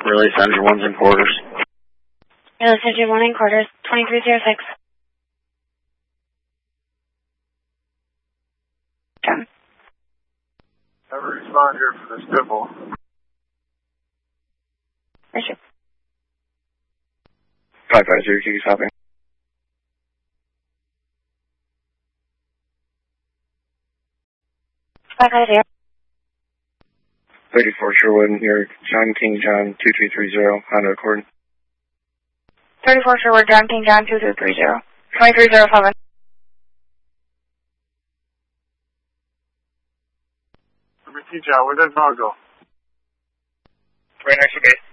Release engine 1's in quarters. Release engine 1 in quarters, 2306. Done. Have a responder for the Stifel. Roger. 550, keep stopping. There. 34 Sherwood, here, John King John 2330, Honda Accord. 34 Sherwood, John King John 2230. 2307. Repeat, John, where does dog go? Right next to base.